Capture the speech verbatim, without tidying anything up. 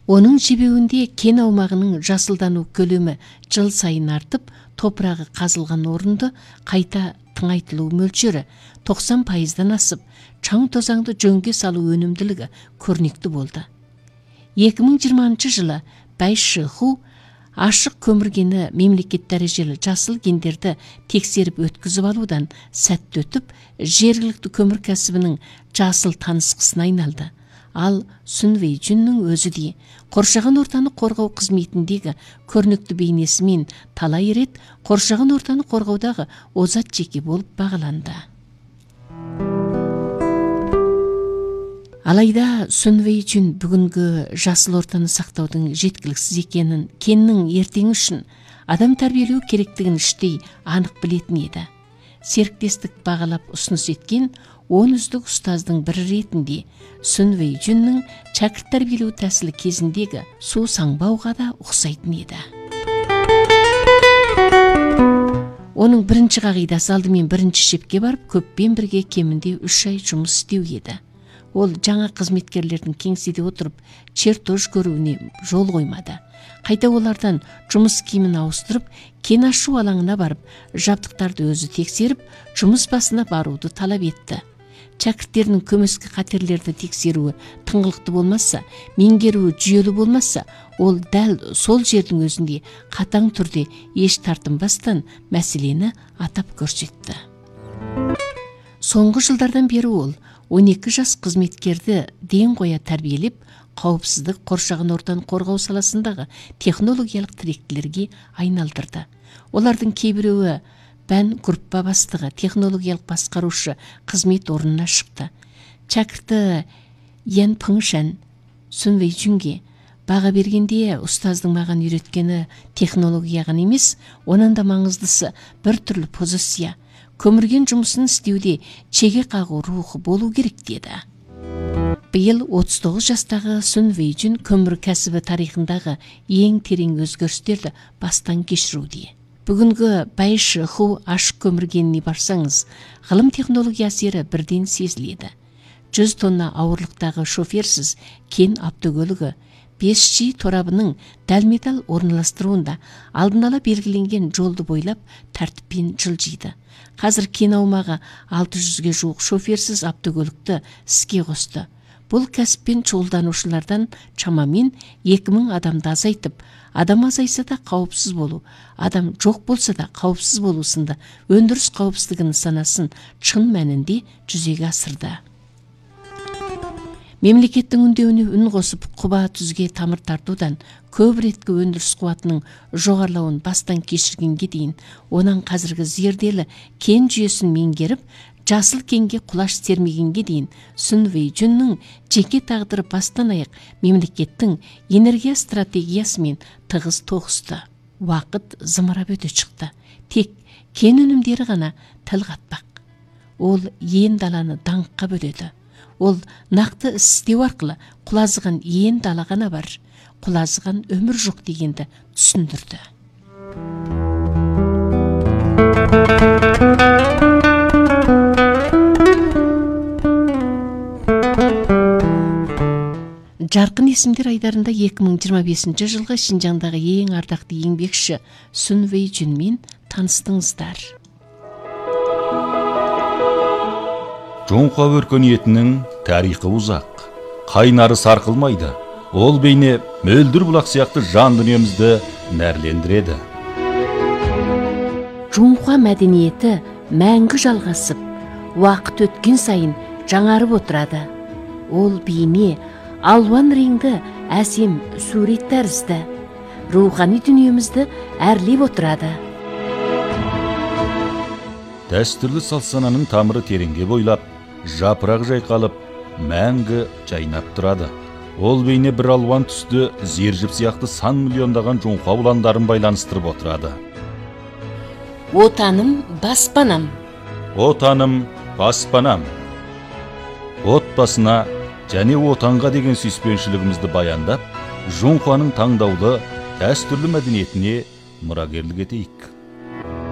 Оның жебеуінде кен аумағының жасылдану көлемі жыл сайын артып, топырағы қазылған орынды қайта тыңайтылу мөлшері тоқсан пайыздан асып, чаң тозаңды жөнге салу өнімділігі көрнекті болды. екі мың жиырмасыншы жылы Байшиху ашық көміргені мемлекет дәрежелі жасыл гендерді тексеріп өткізіп алудан сәтті өтіп, жергілікті көмір кәсібінің жасыл танысқысына айналды. Ал Сүн Вэйжүннің өзі де қоршаған ортаны қорғау қызметіндегі көрнекті бейнесімен талай рет қоршаған ортаны қорғаудағы озат жеке болып бағаланды. Алайда Сүн Вэйжүн бүгінгі жасыл ортаны сақтаудың жеткіліксіз екенін, кеннің ертеңі үшін адам тәрбиелеу керектігін іштей анық білетін еді. Серіктестік бағалап ұсыныс еткен он үздік ұстаздың бірі ретінде Сүн Вэйжүннің шәкірт тәрбиелеу тәсілі кезіндегі су саңбауға да ұқсайтын еді. Оның бірінші қағидасы алдымен бірінші шепке барып, көппен бірге кемінде үш ай жұмыс істеу еді. Ол жаңа қызметкерлердің кеңседе отырып чертож көруіне жол қоймады. Қайта олардан жұмыс киімін ауыстырып, кен ашу алаңына барып, жабдықтарды өзі тексеріп, жұмыс басына баруды талап етті. Шәкірттерінің көмескі қатерлерді тексеруі тыңғылықты болмаса, меңгеруі жүйелі болмаса, ол дәл сол жердің өзінде қатаң түрде еш тартынбастан мәселені атап көрсетті. Соңғы жылдардан бері ол он екі жас қызметкерді ден қоя тәрбиелеп, қауіпсіздік, қоршаған ортаны қорғау саласындағы технологиялық тіректілерге айналдырды. Олардың кейбіреуі бән группа бастығы, технологиялық басқарушы қызмет орнына шықты. Шәкірті Ян Пыңшан Сүн Вэйжүнге баға бергенде ұстаздың маған үйреткені технология ғана емес, онан да маңыздысы бір түрлі позиция, көмірген жұмысын істеуде чеге қағу рухы болу керек деді. Биыл отыз тоғыз жастағы Сүн Вэйжүн көмір кәсібі тарихындағы ең терең өзгерістерді бастан кешіруде. Бүгінгі Байшиху ашық көміргеніне барсаңыз, ғылым технология әсері бірден сезіледі. жүз тонна ауырлықтағы шоферсіз кен автокөлігі бес джи торабының дәл-металл орналастыруында алдын ала белгіленген жолды бойлап тәртіппен жылжиды. Қазір кен аумағы алты жүзге жуық шоферсіз автокөлікті іске қосты. Бұл кәсіппен шұғылданушылардан шамамен екі мың адамды азайтып, адам азайса да қауіпсіз болу, адам жоқ болса да қауіпсіз болу сынды өндіріс қауіпсіздігінің санасын шын мәнінде жүзеге асырды. Мемлекеттің үндеуіне үн қосып, құба түзге тамыр тартудан көп реткі өндіріс қуатының жоғарлауын бастан кешіргенге дейін, онан қазіргі зерделі кен жүйесін меңгеріп, жасыл кенге құлаш сермегенге дейін Сүн Вэйжүннің жеке тағдыры бастан аяқ мемлекеттің энергия стратегиясымен тығыз тоғысты. Уақыт зымырап өте шықты. Тек кен өнімдері ғана тіл қатпақ. Ол ен даланы даңққа бөледі. Ол нақты істеу арқылы құлазыған ен дала ғана бар, құлазыған өмір жоқ дегенді түсіндірді. Жарқын есімдер айдарында екі мың жиырма бесінші жылғы Шинжаңдағы ең ардақты еңбекші Сүн Вэйжүнмен таныстыңыздар. Жоңқа өркениетінің тарихы ұзақ, қайнары сарқылмайды. Ол бейне мөлдір бұлақ сияқты жан дүниемізді нәрлендіреді. Жоңқа мәдениеті мәңгі жалғасып, уақыт өткен сайын жаңарып отырады. Ол бейне алуан реңді әсем сурет тәрізді, рухани дүниемізді әрлеп отырады. Дәстүрлі салт-сананың тамыры тереңге бойлап, жапырақ жайқалып, мәңгі жайнап тұрады. Ол бейне бір алуан түсті зержіп сияқты сан миллиондаған жоңқа ұландарын байланыстырып отырады. Отаным, баспанам. Отаным, баспанам. Отбасына және отанға деген сүйіспеншілігімізді баяндап, жоңқаның таңдаулы дәстүрлі мәдениетіне мұрагерлік етейік.